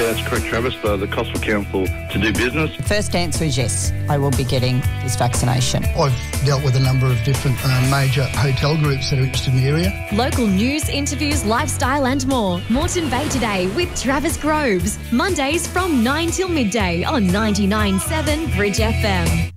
Yeah, that's correct, Travis. The cost for council to do business. The first answer is yes, I will be getting this vaccination. I've dealt with a number of different major hotel groups that are interested in the area. Local news, interviews, lifestyle and more. Moreton Bay Today with Travis Groves. Mondays from 9 till midday on 99.7 Bridge FM.